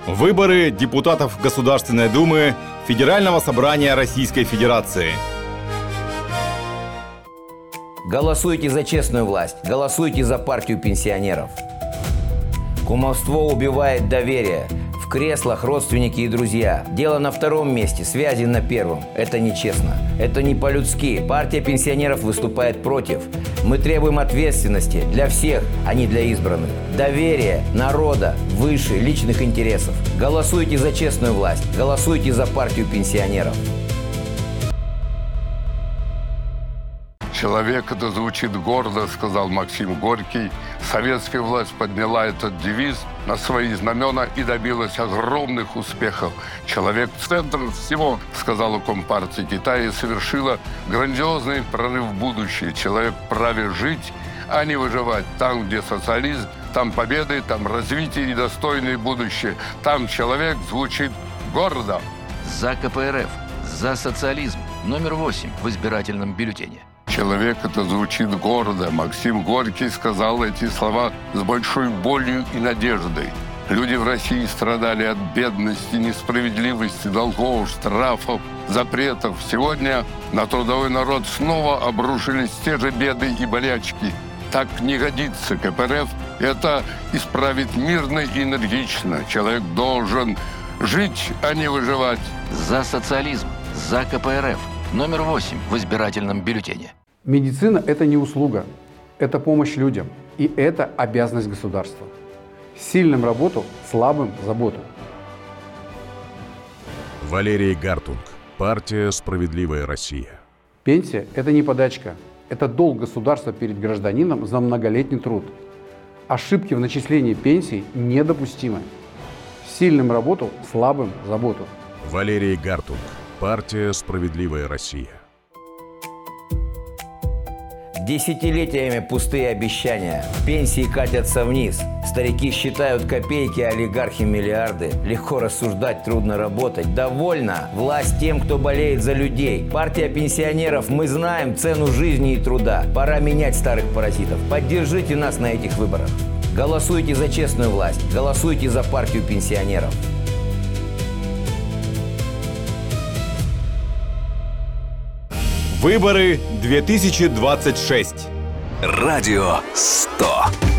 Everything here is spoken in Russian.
Выборы депутатов Государственной Думы Федерального собрания Российской Федерации. Голосуйте за честную власть, голосуйте за партию пенсионеров. Кумовство убивает доверие. В креслах родственники и друзья. Дело на втором месте, связи на первом. Это нечестно. Это не по-людски. Партия пенсионеров выступает против. Мы требуем ответственности для всех, а не для избранных. Доверие народа выше личных интересов. Голосуйте за честную власть. Голосуйте за партию пенсионеров. «Человек» — это звучит гордо, сказал Максим Горький. Советская власть подняла этот девиз на свои знамена и добилась огромных успехов. «Человек — центр всего», сказала Компартия Китая, и совершила грандиозный прорыв в будущее. Человек вправе жить, а не выживать. Там, где социализм, там победы, там развитие и достойное будущее. Там человек звучит гордо. За КПРФ, за социализм. Номер 8 в избирательном бюллетене. «Человек» — это звучит гордо. Максим Горький сказал эти слова с большой болью и надеждой. Люди в России страдали от бедности, несправедливости, долгов, штрафов, запретов. Сегодня на трудовой народ снова обрушились те же беды и болячки. Так не годится. КПРФ это исправит мирно и энергично. Человек должен жить, а не выживать. За социализм, за КПРФ. Номер 8 в избирательном бюллетене. Медицина – это не услуга, это помощь людям. И это обязанность государства. Сильным работу, слабым – заботу. Валерий Гартунг. Партия «Справедливая Россия». Пенсия – это не подачка. Это долг государства перед гражданином за многолетний труд. Ошибки в начислении пенсий недопустимы. Сильным работу, слабым – заботу. Валерий Гартунг. Партия «Справедливая Россия». Десятилетиями пустые обещания. Пенсии катятся вниз. Старики считают копейки, олигархи миллиарды. Легко рассуждать, трудно работать. Довольно. Власть тем, кто болеет за людей. Партия пенсионеров. Мы знаем цену жизни и труда. Пора менять старых паразитов. Поддержите нас на этих выборах. Голосуйте за честную власть. Голосуйте за партию пенсионеров. Выборы 2026. Радио 100.